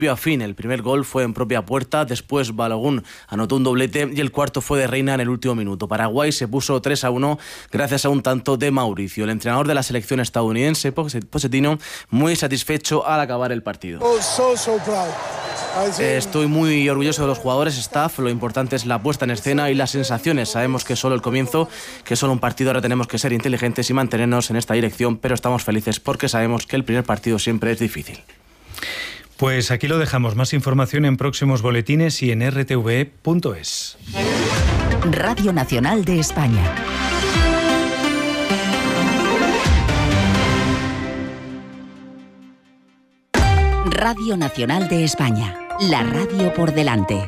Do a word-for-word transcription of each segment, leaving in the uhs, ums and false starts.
a fin. El primer gol fue en propia puerta, después Balogun anotó un doblete y el cuarto fue de Reina en el último minuto. Paraguay se puso tres a uno gracias a un tanto de Mauricio. El entrenador de la selección estadounidense, Pochettino, muy satisfecho al acabar el partido. Oh, so, so proud. Estoy muy orgulloso de los jugadores, staff, lo importante es la puesta en escena y las sensaciones. Sabemos que es solo el comienzo, que es solo un partido, ahora tenemos que ser inteligentes y mantenernos en esta dirección, pero estamos felices porque sabemos que el primer partido siempre es difícil. Pues aquí lo dejamos. Más información en próximos boletines y en r t v e punto es. Radio Nacional de España. Radio Nacional de España. La radio por delante.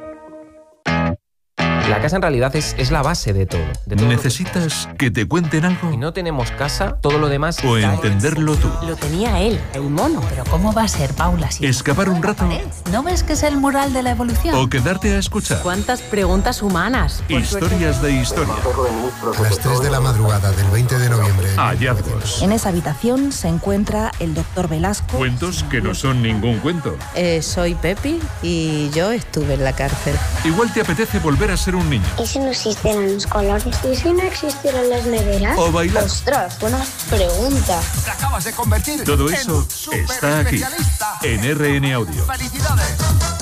La casa en realidad es, es la base de todo. De todo ¿Necesitas que... que te cuenten algo? Si no tenemos casa, todo lo demás... O entenderlo tú. Lo tenía él, el mono. Pero ¿cómo va a ser, Paula? Si ¿Escapar un rato? ¿No ves que es el mural de la evolución? ¿O quedarte a escuchar? ¿Cuántas preguntas humanas? Historias de historia. A las tres de la madrugada del veinte de noviembre. Hallazgos. En esa habitación se encuentra el doctor Velasco. Cuentos que no son ningún cuento. Eh, soy Pepi y yo estuve en la cárcel. Igual te apetece volver a ser un niño. ¿Y si no existieran los colores? ¿Y si no existieran las neveras? O bailar. ¡Ostras, buena pregunta! Te acabas de convertir Todo eso está aquí, en R N Audio. ¡Felicidades!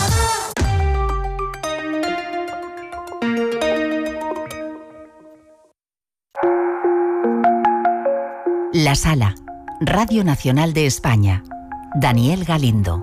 La Sala, Radio Nacional de España. Daniel Galindo.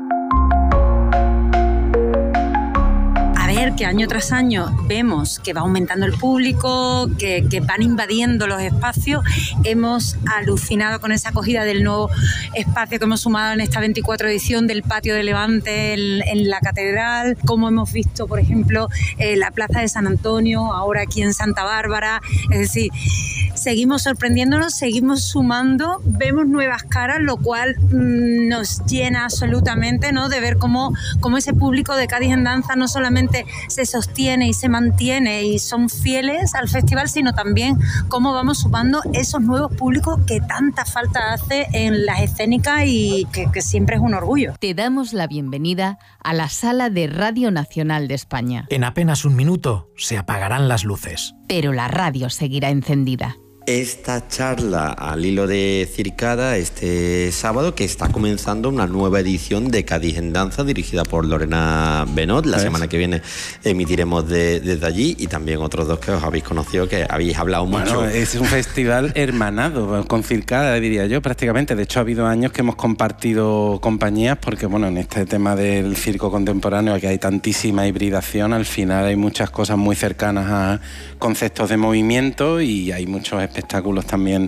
Que año tras año vemos que va aumentando el público, que, que van invadiendo los espacios. Hemos alucinado con esa acogida del nuevo espacio que hemos sumado en esta veinticuatro edición del Patio de Levante en, en la Catedral, como hemos visto, por ejemplo, eh, la Plaza de San Antonio, ahora aquí en Santa Bárbara. Es decir, seguimos sorprendiéndonos, seguimos sumando, vemos nuevas caras, lo cual mmm, nos llena absolutamente, ¿no?, de ver cómo, cómo ese público de Cádiz en Danza no solamente se sostiene y se mantiene y son fieles al festival, sino también cómo vamos sumando esos nuevos públicos que tanta falta hace en las escénicas y que, que siempre es un orgullo. Te damos la bienvenida a la Sala de Radio Nacional de España. En apenas un minuto se apagarán las luces. Pero la radio seguirá encendida. Esta charla al hilo de Circada este sábado, que está comenzando una nueva edición de Cádiz en Danza dirigida por Lorena Benot. La semana que viene emitiremos de, desde allí, y también otros dos que os habéis conocido, que habéis hablado mucho. Bueno, es un festival hermanado con Circada, diría yo, prácticamente. De hecho, ha habido años que hemos compartido compañías porque, bueno, en este tema del circo contemporáneo, que hay tantísima hibridación, al final hay muchas cosas muy cercanas a conceptos de movimiento y hay muchos espectáculos también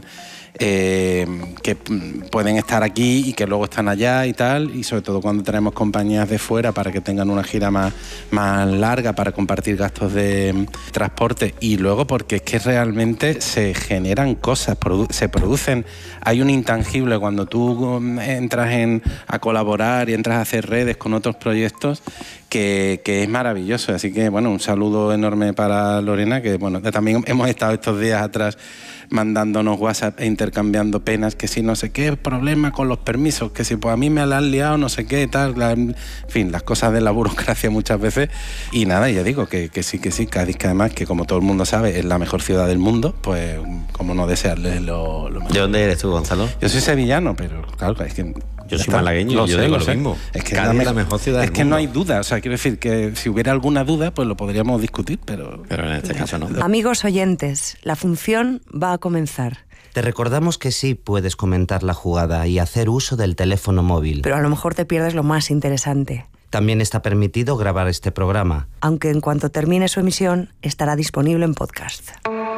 eh, que pueden estar aquí y que luego están allá y tal, y sobre todo cuando tenemos compañías de fuera para que tengan una gira más, más larga, para compartir gastos de transporte, y luego porque es que realmente se generan cosas, produ- se producen, hay un intangible cuando tú entras en, a colaborar y entras a hacer redes con otros proyectos que, que es maravilloso. Así que, bueno, un saludo enorme para Lorena, que, bueno, que también hemos estado estos días atrás mandándonos WhatsApp e intercambiando penas, que si no sé qué problema con los permisos, que si pues a mí me la han liado, no sé qué, tal, la, en fin, las cosas de la burocracia muchas veces. Y nada, ya digo que, que sí, que sí, Cádiz, que además, que como todo el mundo sabe, es la mejor ciudad del mundo, pues como no desearles lo, lo mejor. ¿De dónde eres tú, Gonzalo? Yo soy sevillano, pero claro, es que... Yo soy malagueño, yo sé, digo lo lo mismo. Es que Cádiz es es la mejor ciudad del Es que mundo. no hay duda, o sea, quiero decir que si hubiera alguna duda, pues lo podríamos discutir, pero... Pero en este caso no. Amigos oyentes, la función va a comenzar. Te recordamos que sí puedes comentar la jugada y hacer uso del teléfono móvil. Pero a lo mejor te pierdes lo más interesante. También está permitido grabar este programa. Aunque en cuanto termine su emisión, estará disponible en podcast.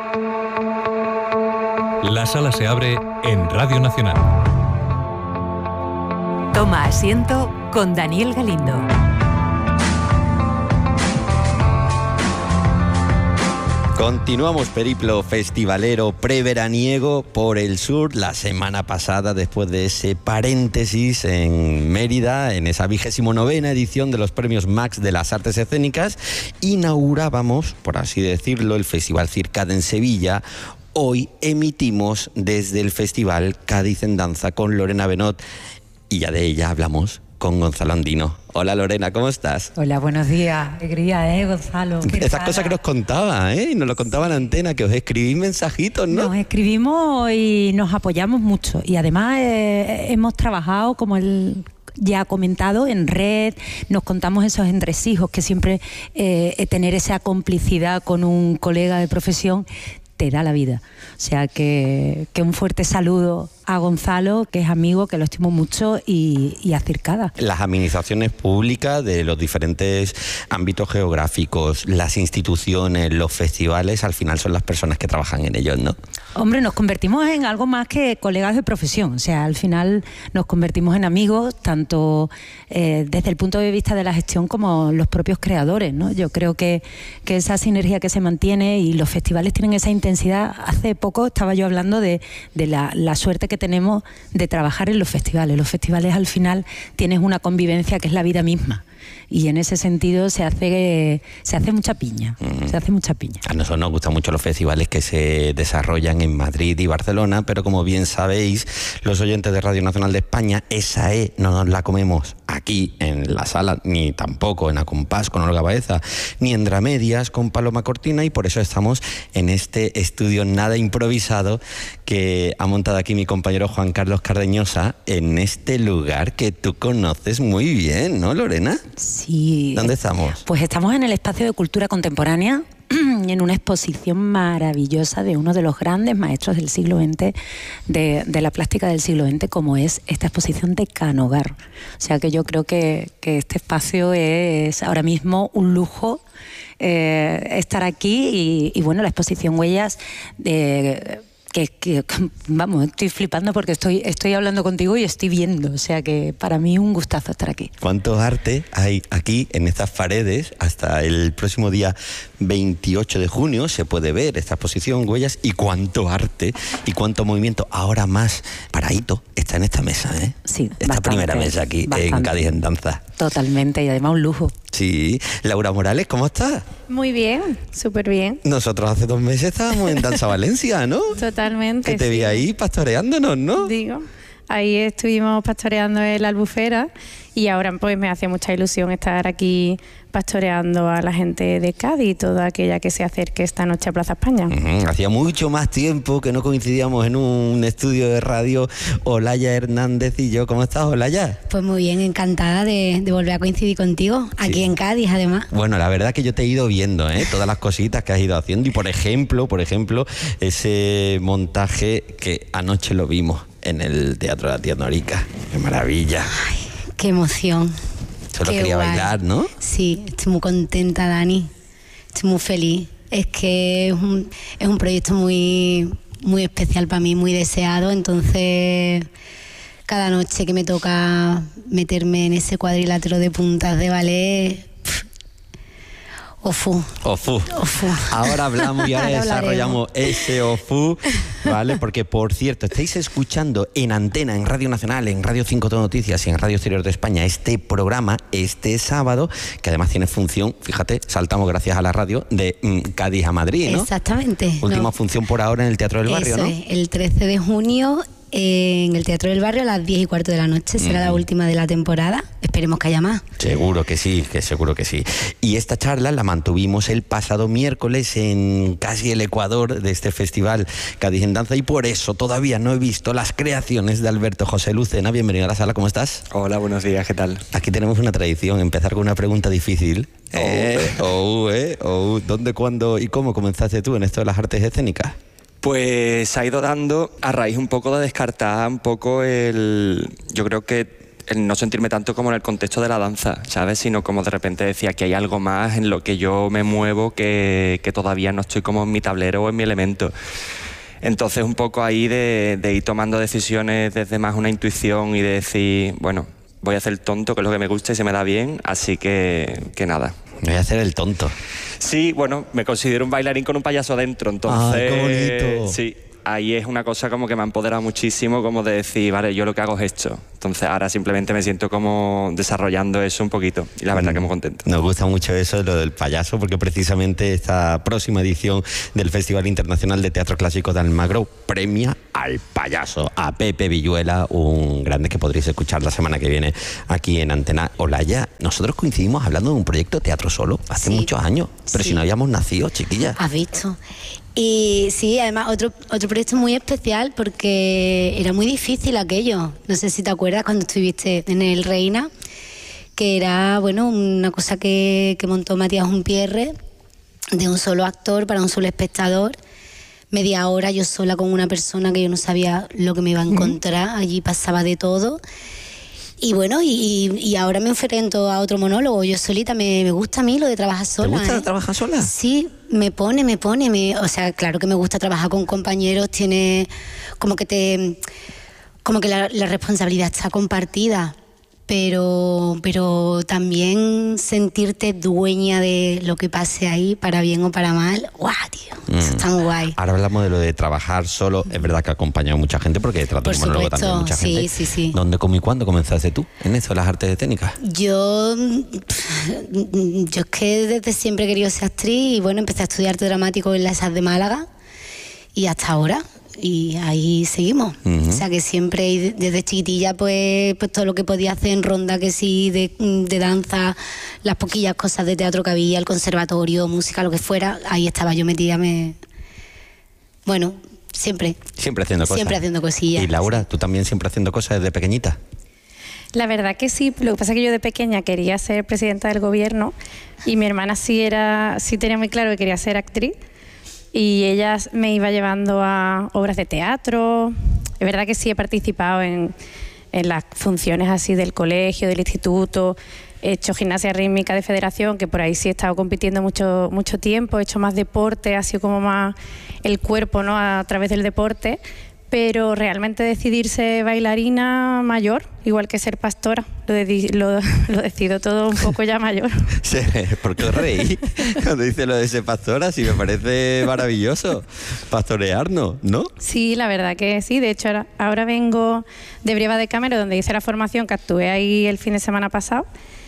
La sala se abre en Radio Nacional. Toma asiento con Daniel Galindo. Continuamos periplo festivalero preveraniego por el sur. La semana pasada, después de ese paréntesis en Mérida, en esa vigésimo novena edición de los premios Max de las Artes Escénicas, inaugurábamos, por así decirlo, el Festival Circada en Sevilla. Hoy emitimos desde el Festival Cádiz en Danza con Lorena Benot, y ya de ella hablamos con Gonzalo Andino. Hola Lorena, ¿cómo estás? Hola, buenos días. Alegría, ¿eh, Gonzalo? Estas cosas que nos contaba, ¿eh? Nos lo contaba en antena, que os escribís mensajitos, ¿no? Nos escribimos y nos apoyamos mucho. Y además eh, hemos trabajado, como el... ya comentado, en red, nos contamos esos entresijos que siempre eh, tener esa complicidad con un colega de profesión te da la vida. O sea que, que un fuerte saludo a Gonzalo, que es amigo, que lo estimo mucho, y, y a Circada. Las administraciones públicas de los diferentes ámbitos geográficos, las instituciones, los festivales, al final son las personas que trabajan en ellos, ¿no? Hombre, nos convertimos en algo más que colegas de profesión. O sea, al final nos convertimos en amigos, tanto eh, desde el punto de vista de la gestión como los propios creadores, ¿no? Yo creo que, que esa sinergia que se mantiene, y los festivales tienen esa intensidad. Hace poco estaba yo hablando de, de la, la suerte que tenemos de trabajar en los festivales. Los festivales al final tienes una convivencia que es la vida misma. Y en ese sentido se hace se hace mucha piña, mm. se hace mucha piña. A nosotros nos gustan mucho los festivales que se desarrollan en Madrid y Barcelona, pero como bien sabéis, los oyentes de Radio Nacional de España, esa E no nos la comemos aquí en la sala, ni tampoco en Acompás con Olga Baeza, ni en Dramedias con Paloma Cortina, y por eso estamos en este estudio nada improvisado que ha montado aquí mi compañero Juan Carlos Cardeñosa, en este lugar que tú conoces muy bien, ¿no, Lorena? Sí. ¿Dónde estamos? Pues estamos en el Espacio de Cultura Contemporánea, en una exposición maravillosa de uno de los grandes maestros del siglo veinte, de, de la plástica del siglo veinte, como es esta exposición de Canogar. O sea que yo creo que, que este espacio es ahora mismo un lujo eh, estar aquí, y, y bueno, la exposición Huellas de... Que, que, vamos, estoy flipando porque estoy, estoy hablando contigo y estoy viendo, o sea que para mí un gustazo estar aquí. ¿Cuánto arte hay aquí en estas paredes? Hasta el próximo día veintiocho de junio se puede ver esta exposición Huellas, y cuánto arte y cuánto movimiento, ahora más paradito, está en esta mesa, ¿eh? Sí, esta bastante, primera mesa aquí bastante. En Cádiz en Danza. Totalmente, y además un lujo. Sí. Laura Morales, ¿cómo estás? Muy bien, súper bien. Nosotros hace dos meses estábamos en Danza Valencia, ¿no? Totalmente. Que te sí. vi ahí pastoreándonos, ¿no? Digo, ahí estuvimos pastoreando en la Albufera, y ahora pues me hace mucha ilusión estar aquí pastoreando a la gente de Cádiz, toda aquella que se acerque esta noche a Plaza España. Uh-huh. Hacía mucho más tiempo que no coincidíamos en un estudio de radio, Olaya Hernández y yo. ¿Cómo estás, Olaya? Pues muy bien, encantada de, de volver a coincidir contigo, aquí sí. en Cádiz, además. Bueno, la verdad que yo te he ido viendo, ¿eh? Todas las cositas que has ido haciendo, y por ejemplo, por ejemplo, ese montaje que anoche lo vimos en el Teatro de la Tía Norica. ¡Qué maravilla! Ay, qué emoción. Solo quería guay. bailar, ¿no? Sí, estoy muy contenta, Dani. Estoy muy feliz. Es que es un, es un proyecto muy, muy especial para mí, muy deseado. Entonces, cada noche que me toca meterme en ese cuadrilátero de puntas de ballet... Ofu. Ofu. Ofu. Ahora hablamos y ahora, ahora desarrollamos ese Ofu, ¿vale? Porque, por cierto, estáis escuchando en antena, en Radio Nacional, en Radio cinco Todo Noticias y en Radio Exterior de España este programa este sábado, que además tiene función, fíjate, saltamos gracias a la radio, de mm, Cádiz a Madrid, ¿no? Exactamente. Última no. función por ahora en el Teatro del Barrio, Eso ¿no? Es, el trece de junio... en el Teatro del Barrio a las diez y cuarto de la noche. Será mm. la última de la temporada. Esperemos que haya más. Seguro que sí, que seguro que sí. Y esta charla la mantuvimos el pasado miércoles en casi el ecuador de este festival Cádiz en Danza, y por eso todavía no he visto las creaciones de Alberto José Lucena. Bienvenido a la sala, ¿cómo estás? Hola, buenos días, ¿qué tal? Aquí tenemos una tradición, empezar con una pregunta difícil. Oh, eh, oh, eh, oh, ¿dónde, cuándo y cómo comenzaste tú en esto de las artes escénicas? Pues ha ido dando a raíz un poco de descartar un poco el... Yo creo que el no sentirme tanto como en el contexto de la danza, ¿sabes? Sino como de repente decía que hay algo más en lo que yo me muevo que, que todavía no estoy como en mi tablero o en mi elemento. Entonces un poco ahí de, de ir tomando decisiones desde más una intuición y de decir, bueno, voy a hacer el tonto, que es lo que me gusta y se me da bien, así que, que nada. Voy a hacer el tonto. Sí, bueno, me considero un bailarín con un payaso adentro, entonces... ¡Ay, qué bonito! Sí, ahí es una cosa como que me ha empoderado muchísimo, como de decir, vale, yo lo que hago es esto. Entonces ahora simplemente me siento como desarrollando eso un poquito y la verdad que muy contento. Nos gusta mucho eso, lo del payaso, porque precisamente esta próxima edición del Festival Internacional de Teatro Clásico de Almagro premia al payaso, a Pepe Villuela, un grande que podréis escuchar la semana que viene aquí en Antena. Olaya, nosotros coincidimos hablando de un proyecto Teatro Solo hace sí. muchos años, pero sí. si no habíamos nacido, chiquillas. ¿Has visto? Y sí, además otro, otro proyecto muy especial porque era muy difícil aquello. No sé si te acuerdas cuando estuviste en el Reina, que era, bueno, una cosa que, que montó Matías Umpierre, de un solo actor para un solo espectador. Media hora yo sola con una persona que yo no sabía lo que me iba a encontrar, allí pasaba de todo. Y bueno, y, y ahora me enfrento a otro monólogo, yo solita, me, me gusta a mí lo de trabajar sola. ¿Te gusta ¿eh? trabajar sola? Sí, me pone, me pone, me, o sea, claro que me gusta trabajar con compañeros, tiene como que te, como que la, la responsabilidad está compartida, pero, pero también sentirte dueña de lo que pase ahí, para bien o para mal, guau, tío, mm. eso está muy guay. Ahora hablamos de lo de trabajar solo, es verdad que ha acompañado a mucha gente, porque trato de monólogo también mucha sí, gente. Sí, sí. ¿Dónde, cómo y cuándo comenzaste tú en eso, las artes escénicas? Yo, yo es que desde siempre he querido ser actriz y bueno, empecé a estudiar arte dramático en la E S A D de Málaga y hasta ahora. Y ahí seguimos. Uh-huh. O sea que siempre, desde chiquitilla, pues, pues todo lo que podía hacer en ronda, que sí, de, de danza, las poquillas cosas de teatro que había, el conservatorio, música, lo que fuera, ahí estaba yo metida, me... Bueno, siempre. Siempre haciendo cosas. Siempre haciendo cosillas. Y Laura, ¿tú también siempre haciendo cosas desde pequeñita? La verdad que sí, lo que pasa es que yo de pequeña quería ser presidenta del gobierno y mi hermana sí, era, sí tenía muy claro que quería ser actriz. Y ella me iba llevando a obras de teatro. Es verdad que sí he participado en, en las funciones así del colegio, del instituto. He hecho gimnasia rítmica de federación, que por ahí sí he estado compitiendo mucho, mucho tiempo. He hecho más deporte, ha sido como más el cuerpo, ¿no?, a través del deporte. Pero realmente decidirse bailarina mayor, igual que ser pastora, lo, de, lo, lo decido todo un poco ya mayor. Sí, ¿por qué os reí cuando dice lo de ser pastora? Sí, me parece maravilloso pastorearnos, ¿no? Sí, la verdad que sí. De hecho, ahora, ahora vengo de Brieva de Camero, donde hice la formación, que actué ahí el fin de semana pasado,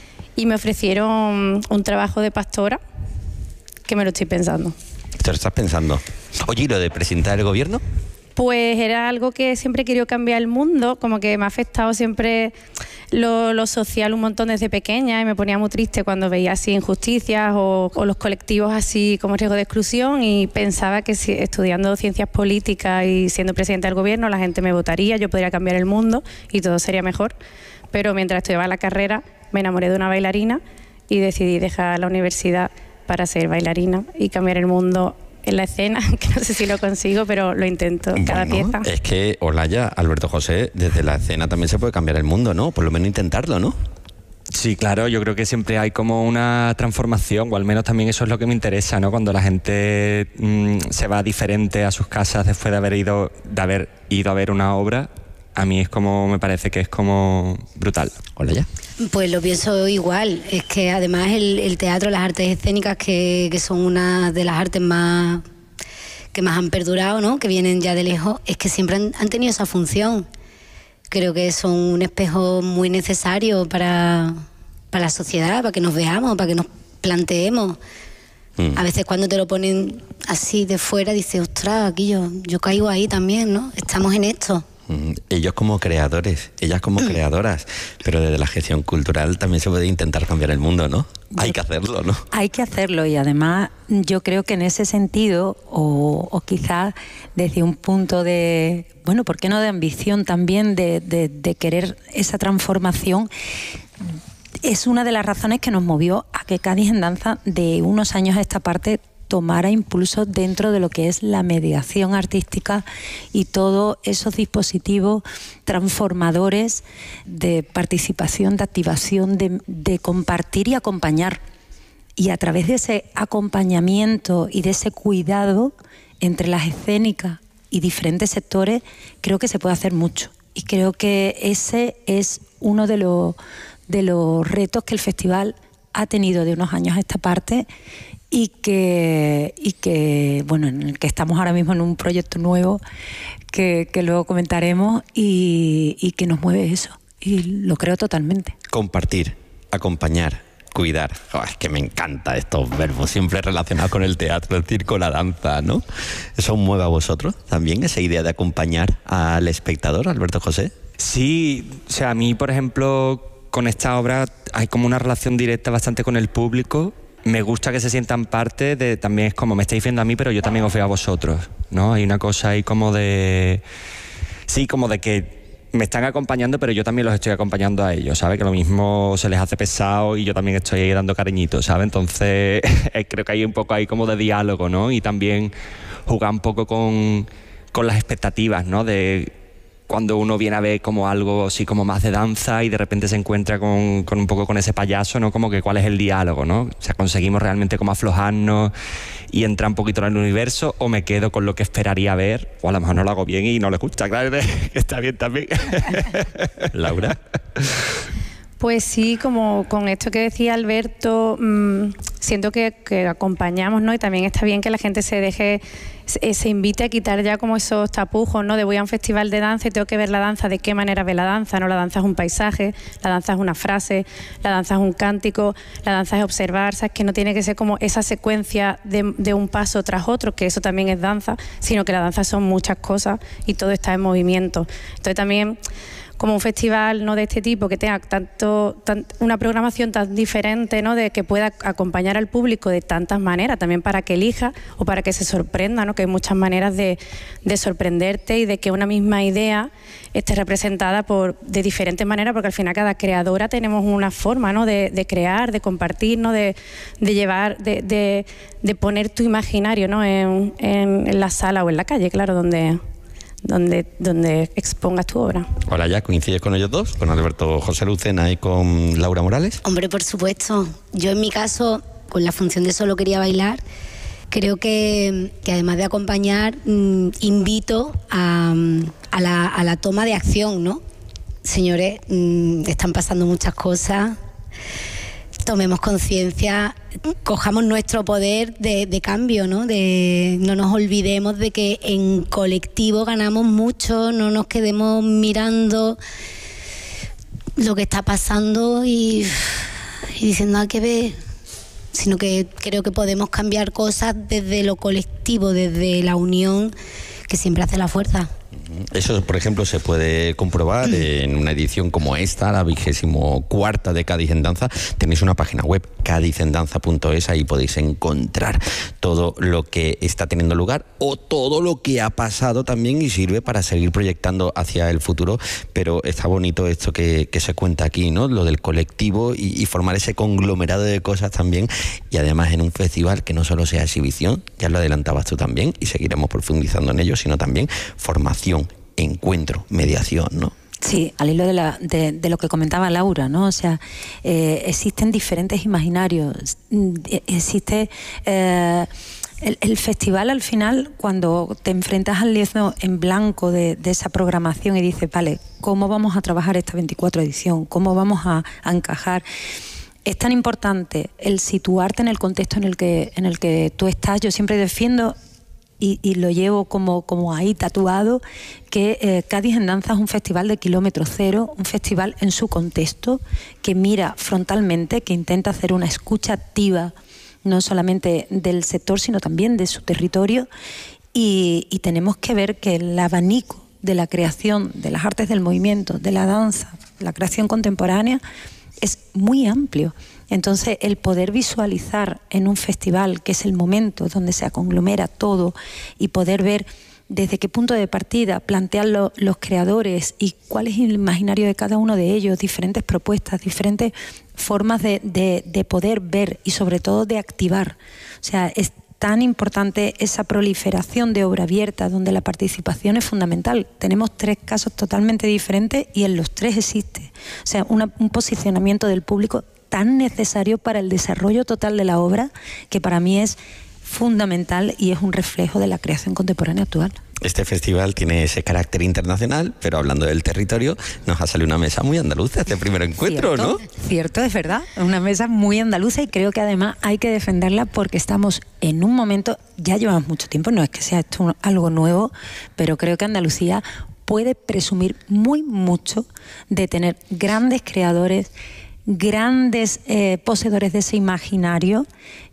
y me ofrecieron un trabajo de pastora, que me lo estoy pensando. ¿Te lo estás pensando? Oye, ¿y lo de presentar el gobierno? Pues era algo que siempre he querido cambiar el mundo, como que me ha afectado siempre lo, lo social un montón desde pequeña y me ponía muy triste cuando veía así injusticias o, o los colectivos así como riesgo de exclusión, y pensaba que si estudiando ciencias políticas y siendo presidenta del gobierno la gente me votaría, yo podría cambiar el mundo y todo sería mejor. Pero mientras estudiaba la carrera me enamoré de una bailarina y decidí dejar la universidad para ser bailarina y cambiar el mundo en la escena, que no sé si lo consigo, pero lo intento cada bueno, pieza. Es que, Olaya, Alberto José, desde la escena también se puede cambiar el mundo, ¿no? Por lo menos intentarlo, ¿no? Sí, claro, yo creo que siempre hay como una transformación, o al menos también eso es lo que me interesa, ¿no? Cuando la gente mmm, se va diferente a sus casas después de haber ido, de haber ido a ver una obra, a mí es como, me parece que es como brutal. Olaya. Pues lo pienso igual, es que además el, el teatro, las artes escénicas, que, que son una de las artes más que más han perdurado, ¿no?, que vienen ya de lejos, es que siempre han, han tenido esa función. Creo que son un espejo muy necesario para, para la sociedad, para que nos veamos, para que nos planteemos. Mm. A veces cuando te lo ponen así de fuera dices, ostras, aquí yo, yo caigo ahí también, ¿no? Estamos en esto. Ellos como creadores, ellas como creadoras, pero desde la gestión cultural también se puede intentar cambiar el mundo, ¿no? Hay que hacerlo, ¿no? Hay que hacerlo, y además yo creo que en ese sentido, o, o quizás desde un punto de, bueno, ¿por qué no de ambición también, de, de, de querer esa transformación? Es una de las razones que nos movió a que Cádiz en Danza de unos años a esta parte tomara impulso dentro de lo que es la mediación artística y todos esos dispositivos transformadores de participación, de activación, de, de compartir y acompañar. Y a través de ese acompañamiento y de ese cuidado entre las escénicas y diferentes sectores, creo que se puede hacer mucho. Y creo que ese es uno de los, de los retos que el festival ha tenido de unos años a esta parte, y que, y que, bueno, en el que estamos ahora mismo en un proyecto nuevo que, que luego comentaremos y, y que nos mueve eso. Y lo creo totalmente. Compartir, acompañar, cuidar. Oh, es que me encanta estos verbos, siempre relacionados con el teatro, el circo, la danza, ¿no? ¿Eso os mueve a vosotros también, esa idea de acompañar al espectador, Alberto José? Sí, o sea, a mí, por ejemplo, con esta obra hay como una relación directa bastante con el público. Me gusta que se sientan parte de, también es como me estáis viendo a mí, pero yo también os veo a vosotros, ¿no? Hay una cosa ahí como de... Sí, como de que me están acompañando, pero yo también los estoy acompañando a ellos, ¿sabes? Que lo mismo se les hace pesado y yo también estoy ahí dando cariñitos, ¿sabes? Entonces creo que hay un poco ahí como de diálogo, ¿no? Y también jugar un poco con, con las expectativas, ¿no? De cuando uno viene a ver como algo así como más de danza y de repente se encuentra con, con un poco con ese payaso, ¿no? Como que cuál es el diálogo, ¿no? O sea, conseguimos realmente como aflojarnos y entrar un poquito en el universo, o me quedo con lo que esperaría ver, o a lo mejor no lo hago bien y no le gusta, claro, que está bien también. Laura. Pues sí, como con esto que decía Alberto, mmm, siento que, que acompañamos, ¿no? Y también está bien que la gente se deje, se, se invite a quitar ya como esos tapujos, ¿no? De voy a un festival de danza y tengo que ver la danza, ¿de qué manera ve la danza? ¿No? La danza es un paisaje, la danza es una frase, la danza es un cántico, la danza es observar, ¿sabes? Que no tiene que ser como esa secuencia de, de un paso tras otro, que eso también es danza, sino que la danza son muchas cosas y todo está en movimiento. Entonces también, como un festival, ¿no?, de este tipo, que tenga tanto tan, una programación tan diferente, ¿no?, de que pueda acompañar al público de tantas maneras, también para que elija o para que se sorprenda, ¿no?, que hay muchas maneras de, de sorprenderte y de que una misma idea esté representada por, de diferentes maneras, porque al final cada creadora tenemos una forma, ¿no?, de, de crear, de compartir, ¿no?, de, de llevar, de, de, de poner tu imaginario, ¿no?, en, en, en la sala o en la calle, claro, donde... Donde, donde expongas tu obra. Hola, ya coincides con ellos dos, con Alberto José Lucena y con Laura Morales. Hombre, por supuesto. Yo en mi caso, con la función de Solo quería bailar, creo que, que además de acompañar, mmm, invito a, a, la, a la toma de acción, ¿no? Señores, mmm, están pasando muchas cosas. Tomemos conciencia, cojamos nuestro poder de, de cambio, ¿no? De, no nos olvidemos de que en colectivo ganamos mucho, no nos quedemos mirando lo que está pasando y, y diciendo nada que ver, sino que creo que podemos cambiar cosas desde lo colectivo, desde la unión, que siempre hace la fuerza. Eso, por ejemplo, se puede comprobar en una edición como esta, la vigésimo cuarta de Cádiz en Danza. Tenéis una página web, cádiz en danza punto es, ahí podéis encontrar todo lo que está teniendo lugar o todo lo que ha pasado también y sirve para seguir proyectando hacia el futuro. Pero está bonito esto que, que se cuenta aquí, ¿no? Lo del colectivo y, y formar ese conglomerado de cosas también, y además en un festival que no solo sea exhibición, ya lo adelantabas tú también y seguiremos profundizando en ello, sino también formación, encuentro, mediación, ¿no? Sí, al hilo de, la, de, de lo que comentaba Laura, ¿no? O sea, eh, existen diferentes imaginarios, existe... Eh, el, el festival al final, cuando te enfrentas al lienzo en blanco de, de esa programación y dices, vale, ¿cómo vamos a trabajar esta veinticuatro edición? ¿Cómo vamos a, a encajar? Es tan importante el situarte en el contexto en el que, en el que tú estás. Yo siempre defiendo... Y, y lo llevo como, como ahí tatuado, que eh, Cádiz en Danza es un festival de kilómetro cero, un festival en su contexto, que mira frontalmente, que intenta hacer una escucha activa, no solamente del sector, sino también de su territorio, y, y tenemos que ver que el abanico de la creación, de las artes del movimiento, de la danza, la creación contemporánea, es muy amplio. Entonces, el poder visualizar en un festival, que es el momento donde se conglomera todo, y poder ver desde qué punto de partida plantean lo, los creadores y cuál es el imaginario de cada uno de ellos, diferentes propuestas, diferentes formas de, de, de poder ver y sobre todo de activar. O sea, es tan importante esa proliferación de obra abierta donde la participación es fundamental. Tenemos tres casos totalmente diferentes y en los tres existe. O sea, una, un posicionamiento del público tan necesario para el desarrollo total de la obra, que para mí es fundamental y es un reflejo de la creación contemporánea actual. Este festival tiene ese carácter internacional, pero hablando del territorio, nos ha salido una mesa muy andaluza este primer encuentro, cierto, ¿no? Cierto, es verdad. Una mesa muy andaluza y creo que además hay que defenderla porque estamos en un momento, ya llevamos mucho tiempo, no es que sea esto algo nuevo, pero creo que Andalucía puede presumir muy mucho de tener grandes creadores, grandes eh, poseedores de ese imaginario.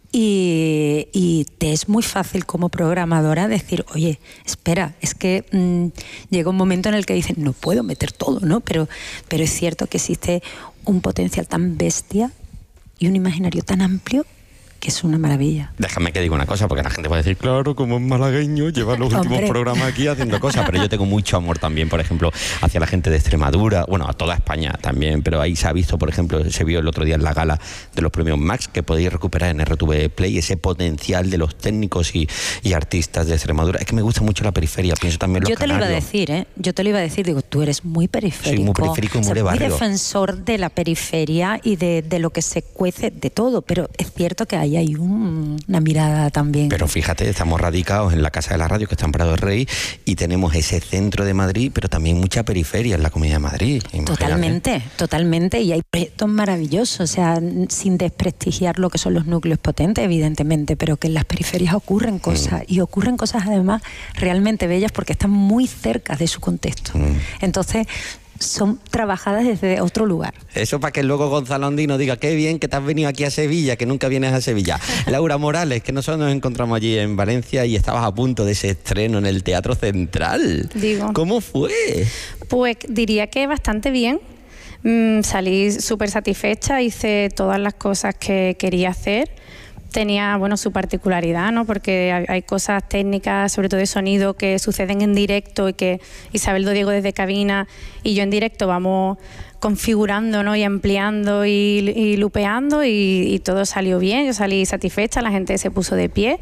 Y, y te es muy fácil como programadora decir, oye, espera, es que mmm, llega un momento en el que dices, no puedo meter todo, ¿no? Pero, pero es cierto que existe un potencial tan bestia y un imaginario tan amplio que es una maravilla. Déjame que diga una cosa, porque la gente puede decir, claro, como es malagueño, lleva los últimos Hombre. programas aquí haciendo cosas, pero yo tengo mucho amor también, por ejemplo, hacia la gente de Extremadura, bueno, a toda España también, pero ahí se ha visto, por ejemplo, se vio el otro día en la gala de los premios Max, que podéis recuperar en R T V Play, ese potencial de los técnicos y, y artistas de Extremadura. Es que me gusta mucho la periferia, pienso también los Yo te lo canarios. iba a decir, ¿eh? Yo te lo iba a decir, digo, tú eres muy periférico. Sí, muy periférico y muy o sea, de barrio. muy defensor de la periferia y de, de lo que se cuece de todo, pero es cierto que ahí hay un una mirada también. Pero fíjate, estamos radicados en la Casa de la Radio, que está en Prado del Rey, y tenemos ese centro de Madrid, pero también mucha periferia en la Comunidad de Madrid. Imagínate. Totalmente, totalmente, y hay proyectos maravillosos, o sea, sin desprestigiar lo que son los núcleos potentes, evidentemente, pero que en las periferias ocurren cosas, mm. y ocurren cosas además realmente bellas porque están muy cerca de su contexto. Mm. Entonces, son trabajadas desde otro lugar. Eso para que luego Gonzalo Andino diga, qué bien que te has venido aquí a Sevilla, que nunca vienes a Sevilla. Laura Morales, que nosotros nos encontramos allí en Valencia y estabas a punto de ese estreno en el Teatro Central. Digo. ¿Cómo fue? Pues diría que bastante bien. Mm, salí súper satisfecha, hice todas las cosas que quería hacer. Tenía, bueno, su particularidad, ¿no? Porque hay, hay cosas técnicas, sobre todo de sonido, que suceden en directo y que Isabel Dodiego desde cabina y yo en directo vamos configurando, ¿no? Y ampliando y, y lupeando y, y todo salió bien. Yo salí satisfecha, la gente se puso de pie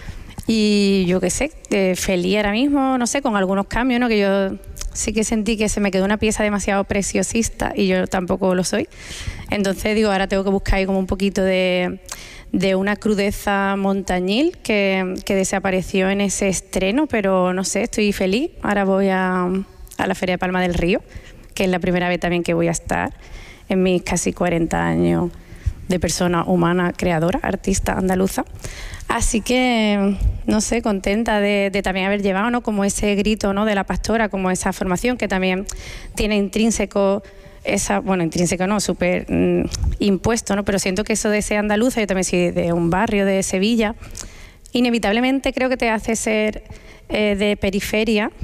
y yo qué sé, eh, feliz ahora mismo, no sé, con algunos cambios, ¿no? Que yo sí que sentí que se me quedó una pieza demasiado preciosista y yo tampoco lo soy. Entonces digo, ahora tengo que buscar ahí como un poquito de... de una crudeza montañil que, que desapareció en ese estreno, pero no sé, estoy feliz. Ahora voy a, a la Feria de Palma del Río, que es la primera vez también que voy a estar en mis casi cuarenta años de persona humana, creadora, artista andaluza. Así que, no sé, contenta de, de también haber llevado, ¿no? Como ese grito, ¿no? De la pastora, como esa formación que también tiene intrínseco esa, bueno, intrínseco no, súper mm, impuesto, ¿no? Pero siento que eso de ser andaluza, yo también soy de un barrio de Sevilla, inevitablemente creo que te hace ser eh, de periferia,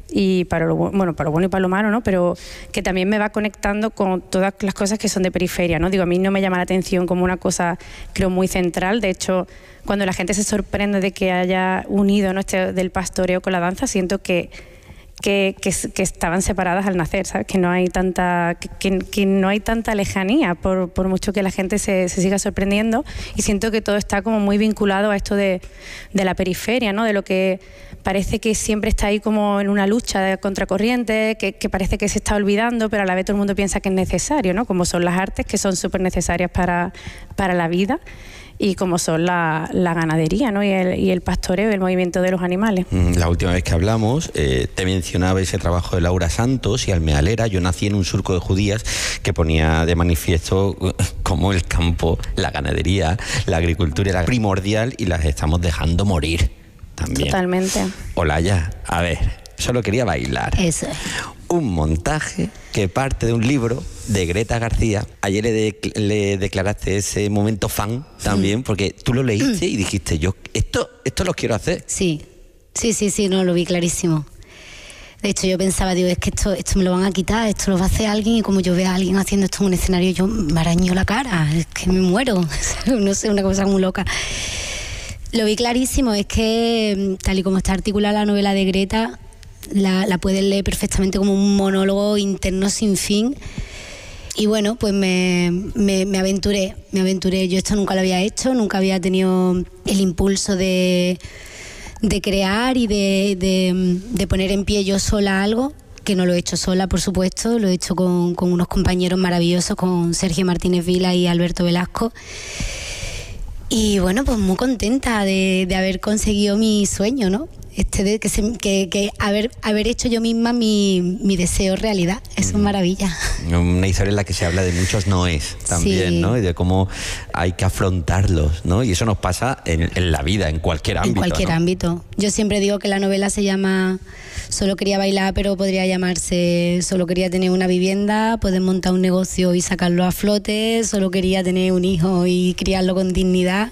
y para lo bueno, para lo bueno y para lo malo, ¿no? Pero que también me va conectando con todas las cosas que son de periferia, ¿no? Digo, a mí no me llama la atención como una cosa, creo, muy central. De hecho, cuando la gente se sorprende de que haya unido, ¿no? Este del pastoreo con la danza, siento que Que, que, que estaban separadas al nacer, ¿sabes? Que no hay tanta, que, que no hay tanta lejanía, por, por mucho que la gente se, se siga sorprendiendo, y siento que todo está como muy vinculado a esto de, de la periferia, ¿no? De lo que parece que siempre está ahí como en una lucha de contracorriente, que, que parece que se está olvidando, pero a la vez todo el mundo piensa que es necesario, ¿no? Como son las artes, que son súper necesarias para, para la vida, y como son la, la ganadería, ¿no? y, el, y el pastoreo y el movimiento de los animales. La última vez que hablamos eh, te mencionaba ese trabajo de Laura Santos y Almealera. Yo nací en un surco de judías que ponía de manifiesto cómo el campo, la ganadería, la agricultura era primordial y las estamos dejando morir también. Totalmente. Olaya, a ver, solo quería bailar. Eso es. Un montaje que parte de un libro de Greta García. Ayer le, de, le declaraste ese momento fan también, porque tú lo leíste y dijiste, yo esto, esto lo quiero hacer. Sí, sí, sí, sí, no, lo vi clarísimo. De hecho, yo pensaba, digo, es que esto, esto me lo van a quitar, esto lo va a hacer alguien, y como yo veo a alguien haciendo esto en un escenario, yo me araño la cara, es que me muero. No sé, una cosa muy loca. Lo vi clarísimo, es que tal y como está articulada la novela de Greta, La, la puedes leer perfectamente como un monólogo interno sin fin. Y bueno, pues me, me, me aventuré, me aventuré. Yo esto nunca lo había hecho, nunca había tenido el impulso de, de crear y de, de, de poner en pie yo sola algo, que no lo he hecho sola, por supuesto, lo he hecho con, con unos compañeros maravillosos, con Sergio Martínez Vila y Alberto Velasco. Y bueno, pues muy contenta de, de haber conseguido mi sueño, ¿no? este de que, se, que, que haber, haber hecho yo misma mi, mi deseo realidad. Eso mm. es maravilla. Una historia en la que se habla de muchos noes también, sí. ¿no? Y de cómo hay que afrontarlos, ¿no? Y eso nos pasa en, en la vida, en cualquier ámbito. En cualquier ¿no? ámbito. Yo siempre digo que la novela se llama Solo quería bailar, pero podría llamarse Solo quería tener una vivienda, poder montar un negocio y sacarlo a flote, solo quería tener un hijo y criarlo con dignidad.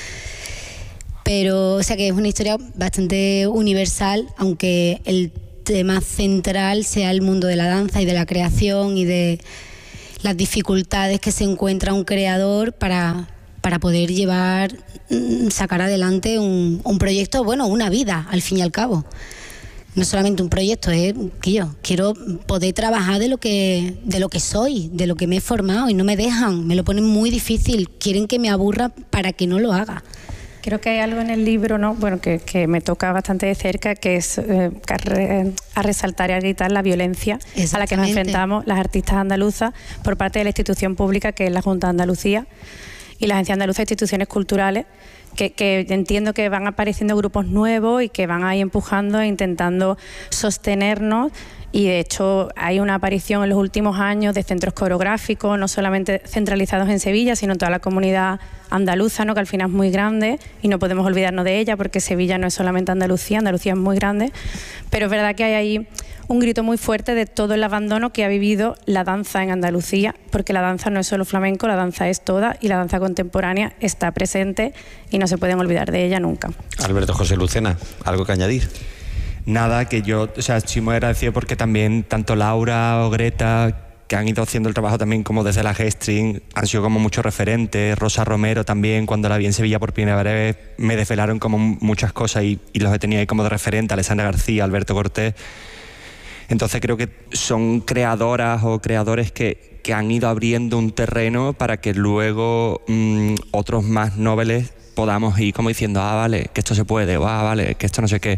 Pero, o sea que es una historia bastante universal, aunque el tema central sea el mundo de la danza y de la creación y de las dificultades que se encuentra un creador para, para poder llevar, sacar adelante un, un proyecto, bueno, una vida, al fin y al cabo. No solamente un proyecto, es que yo quiero poder trabajar de lo que de lo que soy, de lo que me he formado, y no me dejan, me lo ponen muy difícil, quieren que me aburra para que no lo haga. Creo que hay algo en el libro, ¿no? Bueno, que, que me toca bastante de cerca, que es eh, a, re, a resaltar y a gritar la violencia a la que nos enfrentamos las artistas andaluzas por parte de la institución pública que es la Junta de Andalucía y la Agencia Andaluza de Instituciones Culturales, que, que entiendo que van apareciendo grupos nuevos y que van ahí empujando e intentando sostenernos. Y de hecho hay una aparición en los últimos años de centros coreográficos, no solamente centralizados en Sevilla, sino en toda la comunidad andaluza, ¿no? Que al final es muy grande y no podemos olvidarnos de ella porque Sevilla no es solamente Andalucía, Andalucía es muy grande, pero es verdad que hay ahí un grito muy fuerte de todo el abandono que ha vivido la danza en Andalucía, porque la danza no es solo flamenco, la danza es toda y la danza contemporánea está presente y no se pueden olvidar de ella nunca. Alberto José Lucena, ¿algo que añadir? Nada, que yo, o sea, estoy muy agradecido porque también tanto Laura o Greta, que han ido haciendo el trabajo también como desde la G-String, han sido como muchos referentes. Rosa Romero también, cuando la vi en Sevilla por primera vez, me desvelaron como muchas cosas y, y los he tenido ahí como de referente, Alessandra García, Alberto Cortés. Entonces creo que son creadoras o creadores que, que han ido abriendo un terreno para que luego mmm, otros más nobles podamos ir como diciendo, ah, vale, que esto se puede, o ah, vale, que esto no sé qué.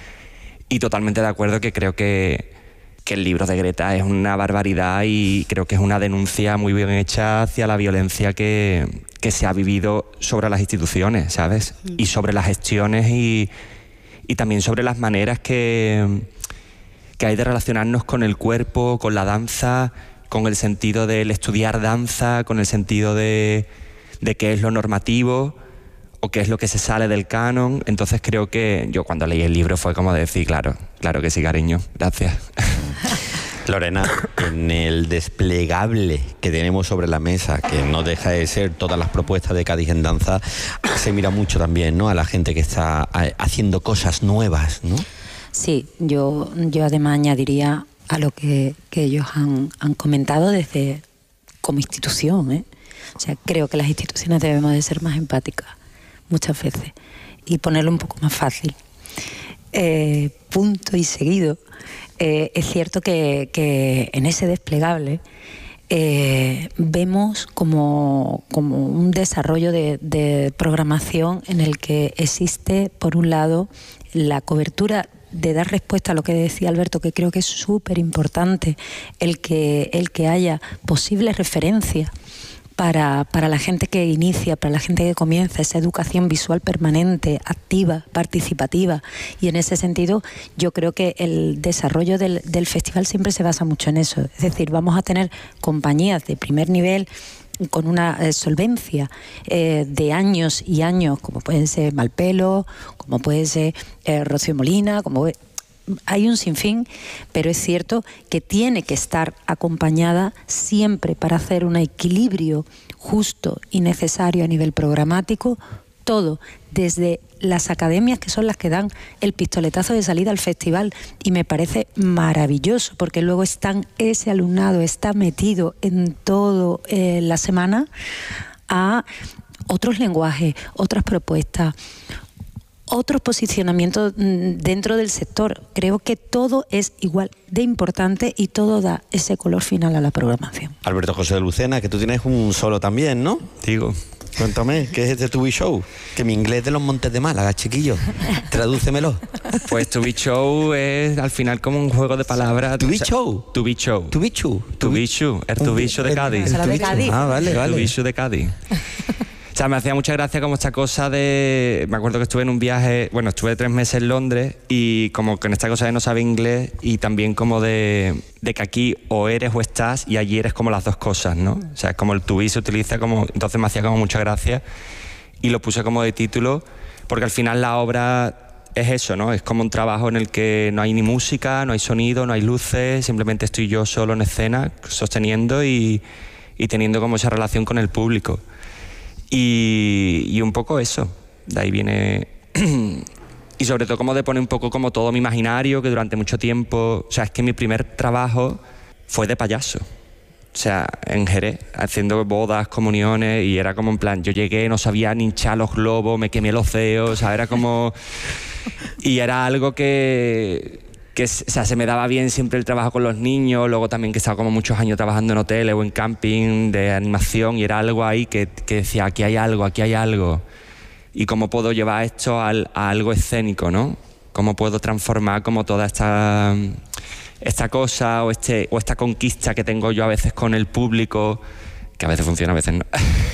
Y totalmente de acuerdo que creo que, que el libro de Greta es una barbaridad y creo que es una denuncia muy bien hecha hacia la violencia que, que se ha vivido sobre las instituciones, ¿sabes? Mm. Y sobre las gestiones y, y también sobre las maneras que, que hay de relacionarnos con el cuerpo, con la danza, con el sentido del estudiar danza, con el sentido de, de qué es lo normativo o qué es lo que se sale del canon. Entonces creo que yo cuando leí el libro fue como decir, claro, claro que sí, cariño, gracias. Lorena, en el desplegable que tenemos sobre la mesa, que no deja de ser todas las propuestas de Cádiz en danza, se mira mucho también, ¿no?, a la gente que está haciendo cosas nuevas, ¿no? Sí, yo, yo además añadiría a lo que, que ellos han, han comentado desde como institución, ¿eh? O sea, creo que las instituciones debemos de ser más empáticas muchas veces y ponerlo un poco más fácil. Eh, punto y seguido, eh, es cierto que, que en ese desplegable eh, vemos como, como un desarrollo de, de programación en el que existe, por un lado, la cobertura de dar respuesta a lo que decía Alberto, que creo que es súper importante, el que, el que haya posibles referencias Para, para la gente que inicia, para la gente que comienza, esa educación visual permanente, activa, participativa. Y en ese sentido yo creo que el desarrollo del, del festival siempre se basa mucho en eso. Es decir, vamos a tener compañías de primer nivel con una eh, solvencia eh, de años y años, como pueden ser Malpelo, como puede ser eh, Rocío Molina, como hay un sinfín, pero es cierto que tiene que estar acompañada siempre para hacer un equilibrio justo y necesario a nivel programático, todo, desde las academias, que son las que dan el pistoletazo de salida al festival, y me parece maravilloso, porque luego están, ese alumnado está metido en todo eh, la semana a otros lenguajes, otras propuestas, otros posicionamientos dentro del sector. Creo que todo es igual de importante y todo da ese color final a la programación. Alberto José de Lucena, que tú tienes un solo también, ¿no? Digo. Cuéntame, ¿qué es este To Be Show? Que mi inglés de los Montes de Málaga, chiquillo. Tradúcemelo. Pues To Be Show es al final como un juego de palabras. To Be Show. To Be Show. To Be Show. To Be Show. El To Be Show de Cádiz. El de Cádiz. Ah, vale, vale. El To Be Show de Cádiz. O sea, me hacía mucha gracia como esta cosa de... Me acuerdo que estuve en un viaje... Bueno, estuve tres meses en Londres y como con esta cosa de no saber inglés y también como de, de que aquí o eres o estás y allí eres como las dos cosas, ¿no? O sea, es como el to be se utiliza como... Entonces me hacía como mucha gracia y lo puse como de título porque al final la obra es eso, ¿no? Es como un trabajo en el que no hay ni música, no hay sonido, no hay luces, simplemente estoy yo solo en escena sosteniendo y, y teniendo como esa relación con el público. Y, y un poco eso, de ahí viene... y sobre todo como de poner un poco como todo mi imaginario, que durante mucho tiempo... O sea, es que mi primer trabajo fue de payaso. O sea, en Jerez, haciendo bodas, comuniones, y era como en plan, yo llegué, no sabía ni hinchar los globos, me quemé los dedos, o sea, era como... Y era algo que... que o sea, se me daba bien siempre el trabajo con los niños, luego también que estaba como muchos años trabajando en hoteles o en camping de animación y era algo ahí que, que decía, aquí hay algo, aquí hay algo. Y cómo puedo llevar esto al, a algo escénico, ¿no? Cómo puedo transformar como toda esta, esta cosa o, este, o esta conquista que tengo yo a veces con el público, que a veces funciona, a veces no.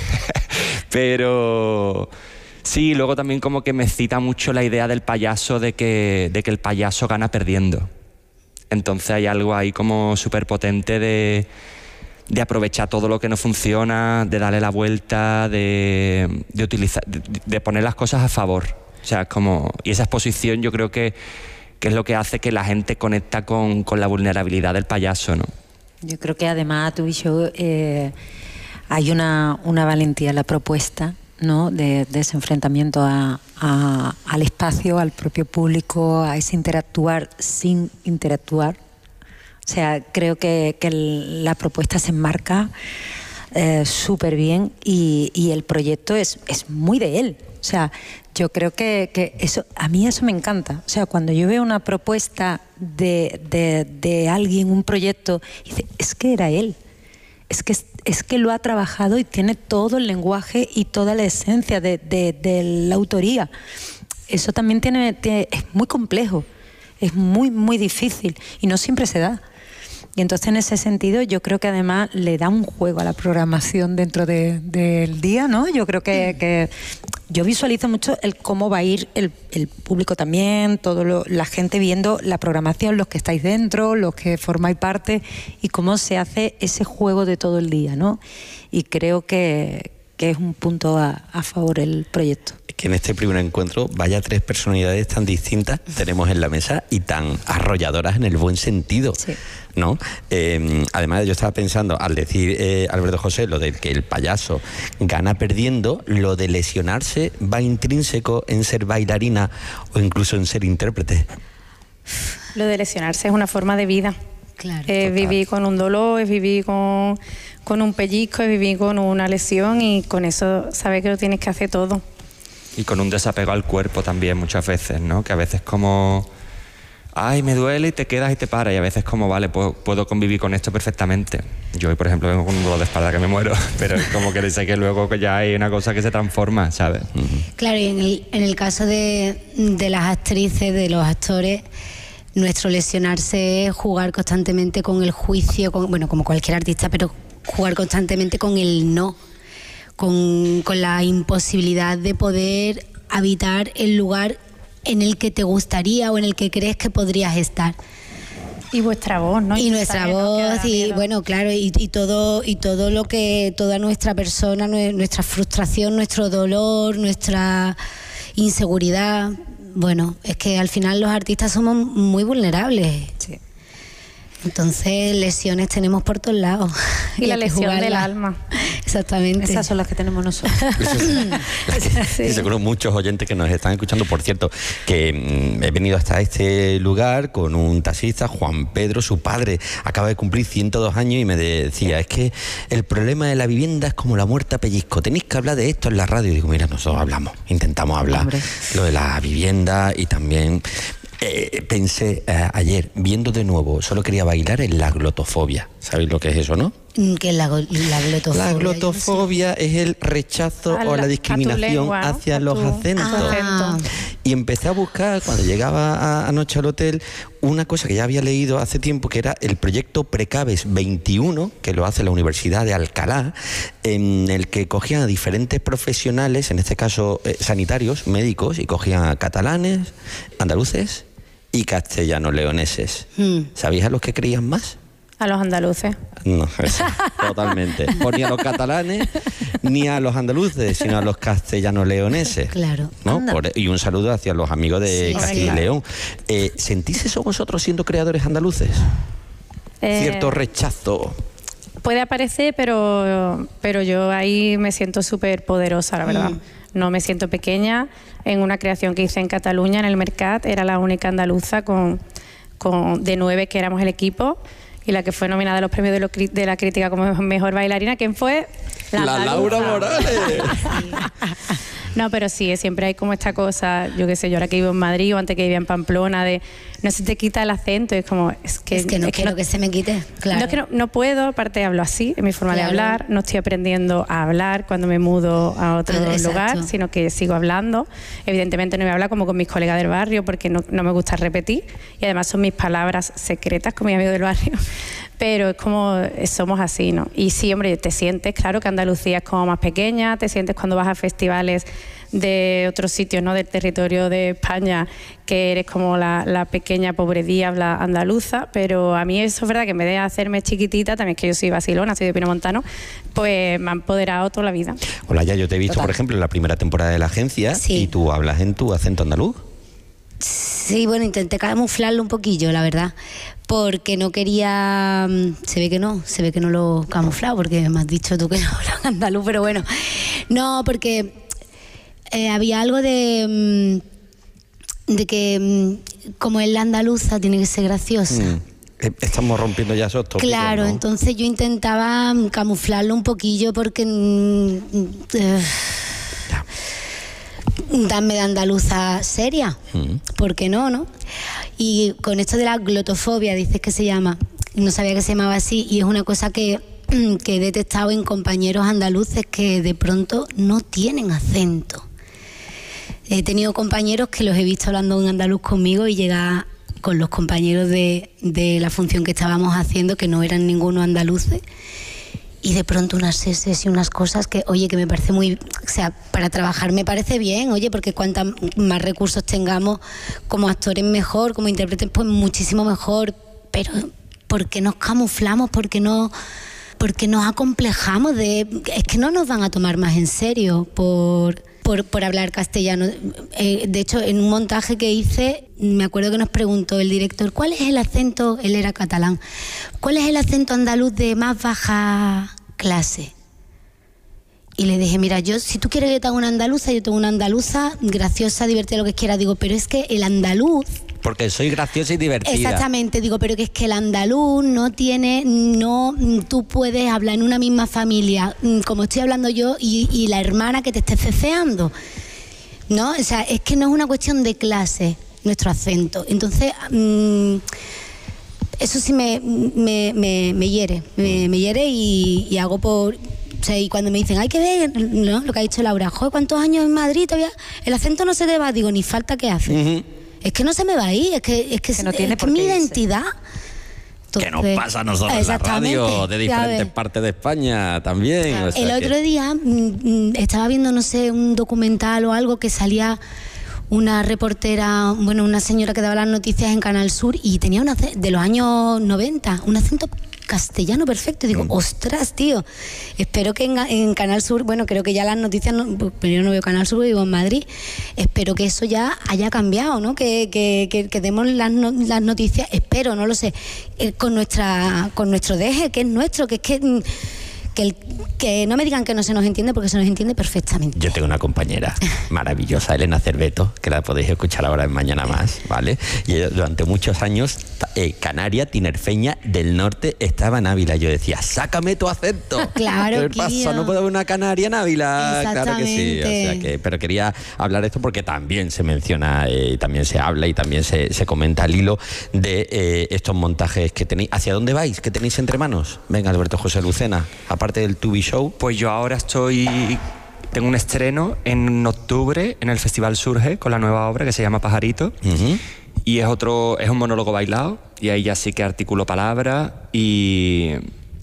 Pero... Sí, luego también como que me cita mucho la idea del payaso, de que, de que el payaso gana perdiendo. Entonces hay algo ahí como súper potente de, de aprovechar todo lo que no funciona, de darle la vuelta, de, de, utilizar, de, de poner las cosas a favor. O sea, como, y esa exposición yo creo que, que es lo que hace que la gente conecta con, con la vulnerabilidad del payaso, ¿no? Yo creo que además, tu show, eh, hay una, una valentía en la propuesta, ¿no? De, de ese enfrentamiento a, a, al espacio, al propio público, a ese interactuar sin interactuar. O sea, creo que, que el, la propuesta se enmarca eh, súper bien y, y el proyecto es, es muy de él. O sea, yo creo que, que eso, a mí eso me encanta. O sea, cuando yo veo una propuesta de, de, de alguien, un proyecto, y dice, es que era él. Es que, es que lo ha trabajado y tiene todo el lenguaje y toda la esencia de, de, de la autoría. Eso también tiene, tiene, es muy complejo, es muy, muy difícil y no siempre se da. Y entonces en ese sentido yo creo que además le da un juego a la programación dentro de, del día, ¿no? Yo creo que, que yo visualizo mucho el cómo va a ir el, el público también, todo lo, la gente viendo la programación, los que estáis dentro, los que formáis parte y cómo se hace ese juego de todo el día, ¿no? Y creo que, que es un punto a, a favor del proyecto. Que en este primer encuentro vaya tres personalidades tan distintas tenemos en la mesa y tan arrolladoras en el buen sentido, sí. ¿No? Eh, además yo estaba pensando al decir eh, Alberto José lo de que el payaso gana perdiendo, lo de lesionarse va intrínseco en ser bailarina o incluso en ser intérprete. Lo de lesionarse es una forma de vida. Claro, es vivir con un dolor, es vivir con, con un pellizco, es vivir con una lesión y con eso sabes que lo tienes que hacer todo. Y con un desapego al cuerpo también muchas veces, ¿no? Que a veces como, ay, me duele y te quedas y te paras. Y a veces como, vale, puedo, puedo convivir con esto perfectamente. Yo hoy, por ejemplo, vengo con un dolor de espalda que me muero, pero es como que sé que luego que ya hay una cosa que se transforma, ¿sabes? Claro, y en el, en el caso de, de las actrices, de los actores, nuestro lesionarse es jugar constantemente con el juicio, con, bueno, como cualquier artista, pero jugar constantemente con el no. Con, con la imposibilidad de poder habitar el lugar en el que te gustaría o en el que crees que podrías estar. Y vuestra voz, ¿no? Y, y nuestra voz, y miedo. Bueno, claro, y, y todo y todo lo que, toda nuestra persona, nuestra frustración, nuestro dolor, nuestra inseguridad. Bueno, es que al final los artistas somos muy vulnerables. Sí. Entonces, lesiones tenemos por todos lados. Y, y la lesión del alma. Exactamente. Esas son las que tenemos nosotros. Sí. Y seguro muchos oyentes que nos están escuchando, por cierto, que mmm, he venido hasta este lugar con un taxista, Juan Pedro, su padre acaba de cumplir ciento dos años y me decía, es que el problema de la vivienda es como la muerte a pellizco, tenéis que hablar de esto en la radio. Y digo, mira, nosotros hablamos, intentamos hablar. Hombre. Lo de la vivienda y también... Eh, pensé eh, ayer, viendo de nuevo, solo quería bailar en la glotofobia. ¿Sabéis lo que es eso, no? ¿Qué es la, la glotofobia? La glotofobia es el rechazo a o la, la discriminación lengua, hacia los tu, acentos. Ah. Y empecé a buscar, cuando llegaba a, anoche al hotel, una cosa que ya había leído hace tiempo, que era el proyecto Precaves veintiuno, que lo hace la Universidad de Alcalá, en el que cogían a diferentes profesionales, en este caso eh, sanitarios, médicos, y cogían a catalanes, andaluces y castellanos leoneses. Mm. ¿Sabéis a los que creían más? A los andaluces. No, eso, totalmente. Pues ni a los catalanes ni a los andaluces, sino a los castellanos leoneses. Claro. ¿No? Por, y un saludo hacia los amigos de sí, Castilla y León. Eh, ¿Sentís eso vosotros siendo creadores andaluces? Eh, Cierto rechazo. Puede aparecer, pero, pero yo ahí me siento súper poderosa, la verdad. Mm. No me siento pequeña. En una creación que hice en Cataluña, en el Mercat, era la única andaluza con, con, de nueve que éramos el equipo. Y la que fue nominada a los premios de, lo, de la crítica como mejor bailarina, ¿quién fue? La, la Laura Morales. No, pero sí, siempre hay como esta cosa, yo qué sé, yo ahora que vivo en Madrid o antes que vivía en Pamplona, de no se te quita el acento, es como, es que, es que no es quiero que, no, que se me quite, claro. No, es que no, no puedo, aparte hablo así, es mi forma claro. de hablar, no estoy aprendiendo a hablar cuando me mudo a otro Exacto. lugar, sino que sigo hablando. Evidentemente no voy a hablar como con mis colegas del barrio porque no, no me gusta repetir y además son mis palabras secretas con mis amigos del barrio, pero es como, somos así, ¿no? Y sí, hombre, te sientes, claro que Andalucía es como más pequeña, te sientes cuando vas a festivales de otros sitios, ¿no? Del territorio de España, que eres como la, la pequeña pobre diabla andaluza, pero a mí eso es verdad que en vez de hacerme chiquitita, también es que yo soy vacilona, soy de Pinomontano, pues me ha empoderado toda la vida. Hola, ya yo te he visto, Total. por ejemplo, en la primera temporada de La Agencia, sí. y tú hablas en tu acento andaluz. Sí, bueno, intenté camuflarlo un poquillo, la verdad, porque no quería, se ve que no, se ve que no lo he camuflado, porque me has dicho tú que no hablas andaluz, pero bueno, no, porque eh, había algo de, de que como es la andaluza tiene que ser graciosa. Mm. Estamos rompiendo ya esos tópicos, Claro, ¿no? entonces yo intentaba camuflarlo un poquillo porque eh, dame de andaluza seria, mm. ¿por qué no, no? Y con esto de la glotofobia, dices que se llama, no sabía que se llamaba así, y es una cosa que, que he detectado en compañeros andaluces que de pronto no tienen acento. He tenido compañeros que los he visto hablando en andaluz conmigo y llega con los compañeros de, de la función que estábamos haciendo, que no eran ninguno andaluces, y de pronto unas eses y unas cosas que, oye, que me parece muy... O sea, para trabajar me parece bien, oye, porque cuantos más recursos tengamos como actores mejor, como intérpretes, pues muchísimo mejor. Pero ¿por qué nos camuflamos? ¿Por qué no, por qué nos acomplejamos de...? Es que no nos van a tomar más en serio por... Por, por hablar castellano. Eh, de hecho, en un montaje que hice, me acuerdo que nos preguntó el director, ¿cuál es el acento? Él era catalán. ¿Cuál es el acento andaluz de más baja clase? Y le dije, mira, yo, si tú quieres que yo te haga una andaluza, yo tengo una andaluza graciosa, divertida, lo que quiera. Digo, pero es que el andaluz... Porque soy graciosa y divertida. Exactamente, digo, pero que es que el andaluz no tiene, no, tú puedes hablar en una misma familia, como estoy hablando yo, y, y la hermana que te esté ceceando, ¿no? O sea, es que no es una cuestión de clase, nuestro acento. Entonces, mmm, eso sí me, me, me, me hiere, me, me hiere y, y hago por... O sea, y cuando me dicen, hay que ver, ¿no? Lo que ha dicho Laura, joder, ¿cuántos años en Madrid todavía? El acento no se te va, digo, ni falta que hace. Uh-huh. Es que no se me va a ir, es que es, que que no tiene es que mi identidad. Entonces, que nos pasa a nosotros en la radio de diferentes partes de España también. Claro. O sea el que... otro día mmm, estaba viendo, no sé, un documental o algo que salía una reportera, bueno, una señora que daba las noticias en Canal Sur y tenía una de los años noventa, un acento castellano perfecto. Y digo, mm. ostras, tío, espero que en, en Canal Sur, bueno, creo que ya las noticias, no, pero yo no veo Canal Sur, vivo en Madrid, espero que eso ya haya cambiado, ¿no? Que, que, que, que demos las, no, las noticias, espero, no lo sé, eh, con nuestra con nuestro deje, que es nuestro, que es que... Que, el, que no me digan que no se nos entiende, porque se nos entiende perfectamente. Yo tengo una compañera maravillosa, Elena Cerveto, que la podéis escuchar ahora en Mañana Más, ¿vale? Y ella, durante muchos años, eh, canaria, tinerfeña del norte, estaba en Ávila. Yo decía, sácame tu acento. Claro, ¿qué pasa? No puedo haber una canaria en Ávila. Claro que sí. O sea que, pero quería hablar de esto porque también se menciona, eh, también se habla y también se, se comenta al hilo de eh, estos montajes que tenéis. ¿Hacia dónde vais? ¿Qué tenéis entre manos? Venga, Alberto José Lucena, aparte del Tubi Show. Pues yo ahora estoy tengo un estreno en octubre en el Festival Surge con la nueva obra que se llama Pajarito. Uh-huh. Y es otro, es un monólogo bailado, y ahí ya sí que articulo palabras y,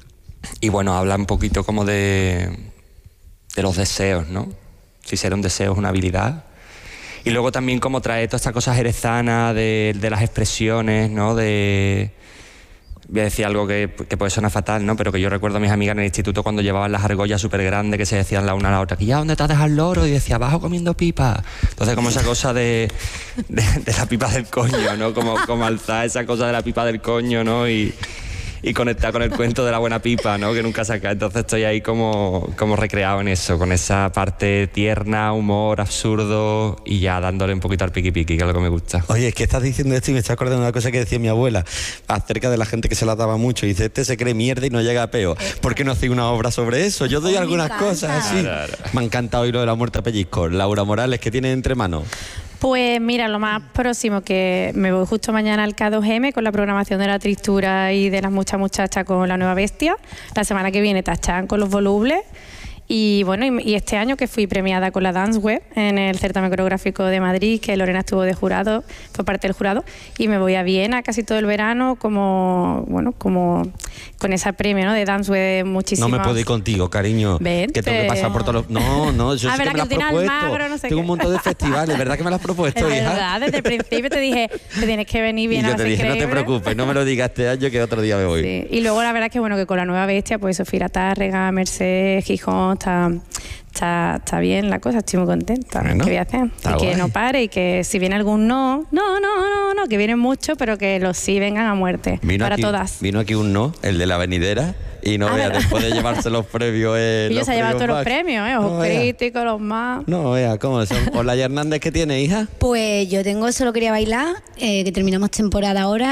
y bueno, habla un poquito como de, de los deseos, ¿no? Si ser un deseo es una habilidad. Y luego también como trae todas estas cosas jerezanas de, de las expresiones, ¿no? De... Voy a decir algo que, que puede sonar fatal, ¿no? Pero que yo recuerdo a mis amigas en el instituto cuando llevaban las argollas súper grandes que se decían la una a la otra, que ya, ¿dónde te has dejado el loro? Y decía, abajo comiendo pipa. Entonces como esa cosa de, de, de la pipa del coño, ¿no? Como, como alzar esa cosa de la pipa del coño, ¿no? Y, y conectar con el cuento de la buena pipa, ¿no? Que nunca saca. Entonces estoy ahí como, como recreado en eso, con esa parte tierna, humor, absurdo y ya dándole un poquito al piqui piqui, que es lo que me gusta. Oye, es que estás diciendo esto y me estoy acordando de una cosa que decía mi abuela acerca de la gente que se la daba mucho. Y dice, este se cree mierda y no llega a peo. ¿Por qué no hacéis una obra sobre eso? Yo doy algunas cosas así. Claro. Me ha encantado oír lo de la muerte a pellizco. Laura Morales, ¿qué tiene entre manos? Pues mira, lo más próximo que me voy justo mañana al K dos M con la programación de la Tristura y de las muchas muchachas con la nueva bestia. La semana que viene Tachán con los volubles. Y bueno, y, y este año que fui premiada con la Dance Web en el certamen coreográfico de Madrid, que Lorena estuvo de jurado, fue parte del jurado, y me voy a Viena casi todo el verano como, bueno, como con ese premio, ¿no? De Dance Web muchísimas. No me puedo ir contigo, cariño. Vente. Que tengo que pasar por todos los... No, no, yo ah, sí que me lo has propuesto. Almagro, no sé tengo qué. Un montón de festivales, ¿verdad que me lo has propuesto, es hija? verdad, desde el principio te dije, te tienes que venir bien. Y yo te dije, increíble. No te preocupes, no me lo digas este año que otro día me voy. Sí. Y luego la verdad es que bueno, que con la nueva bestia, pues Sofía Tárrega, Mercedes, Gijón, está... Está, está bien la cosa, estoy muy contenta. Bueno, ¿qué voy a hacer? Y guay. Que no pare, y que si viene algún no, no, no, no, no, que vienen muchos, pero que los sí vengan a muerte. Vino para aquí, todas. Vino aquí un no, el de la venidera, y no vea, después de llevarse los premios. Eh, y yo se ha llevado todos los premios, ¿eh? Ojos no críticos, los más. No, vea, ¿cómo son? Olaya Hernández, ¿qué tiene, hija? Pues yo tengo Solo Quería Bailar, eh, que terminamos temporada ahora,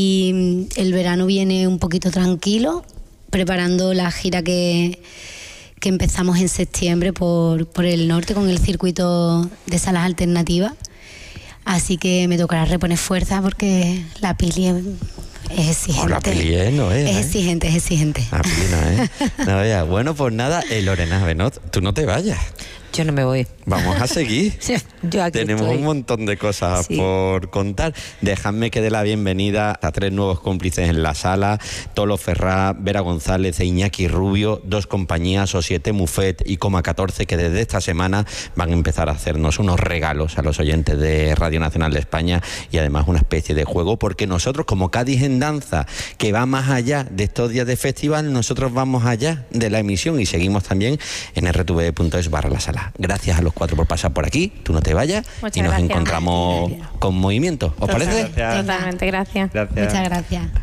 y el verano viene un poquito tranquilo, preparando la gira que. que empezamos en septiembre por, por el norte con el circuito de salas alternativas. Así que me tocará reponer fuerza porque la pili es, es exigente. Oh, la pili es, no es. Es ¿eh? exigente, es exigente. La pili no es. No, ya. Bueno, pues nada, eh, Lorena Benot, tú no te vayas. Yo no me voy. Vamos a seguir. Sí, yo aquí Tenemos estoy. un montón de cosas sí. por contar. Dejadme que dé la bienvenida a tres nuevos cómplices en la sala. Tolo Ferrá, Vera González e Iñaki Rubio, dos compañías, Societe Muffet y Coma catorce, que desde esta semana van a empezar a hacernos unos regalos a los oyentes de Radio Nacional de España, y además una especie de juego, porque nosotros, como Cádiz en Danza, que va más allá de estos días de festival, nosotros vamos allá de la emisión y seguimos también en r t v punto es barra la sala. Gracias a los cuatro por pasar por aquí, tú no te vayas. Muchas y nos gracias. Encontramos gracias. Con movimiento, ¿os parece? Gracias. Totalmente, gracias. Gracias. Muchas gracias.